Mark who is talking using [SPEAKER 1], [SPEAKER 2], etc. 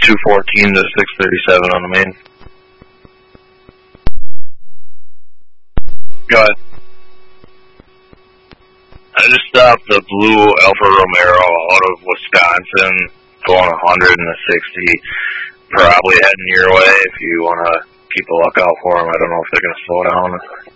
[SPEAKER 1] 214 to 637 on the main. Go ahead. I just stopped the blue Alfa Romero out of Wisconsin, going 160, probably heading your way if you want to keep a lookout for them. I don't know if they're going to slow down.